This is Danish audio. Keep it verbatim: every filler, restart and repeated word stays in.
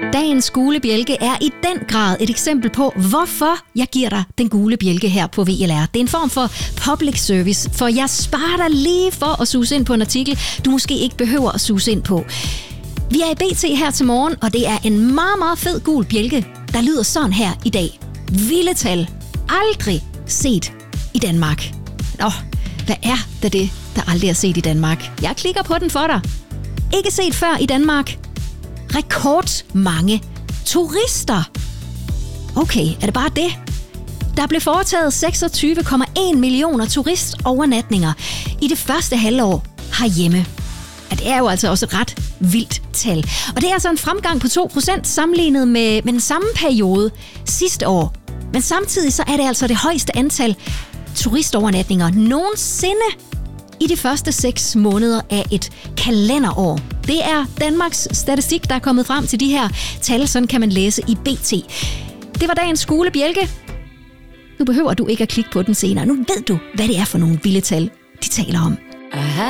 Dagens gule bjælke er i den grad et eksempel på, hvorfor jeg giver dig den gule bjælke her på V L R. Det er en form for public service, for jeg sparer dig lige for at suse ind på en artikel, du måske ikke behøver at suse ind på. Vi er i B T her til morgen, og det er en meget, meget fed gul bjælke, der lyder sådan her i dag. Vilde tal. Aldrig set i Danmark. Nå, hvad er det, det, der aldrig er set i Danmark? Jeg klikker på den for dig. Ikke set før i Danmark. Rekordmange turister. Okay, er det bare det? Der blev foretaget seksogtyve komma en millioner turistovernatninger i det første halvår herhjemme. Ja, det er jo altså også et ret vildt tal. Og det er altså en fremgang på to procent sammenlignet med, med den samme periode sidste år. Men samtidig så er det altså det højeste antal turistovernatninger nogensinde i de første seks måneder af et kalenderår. Det er Danmarks Statistik, der er kommet frem til de her tal. Sådan kan man læse i B T. Det var dagens gule bjælke. Nu behøver du ikke at klikke på den senere. Nu ved du, hvad det er for nogle vilde tal, de taler om. Aha.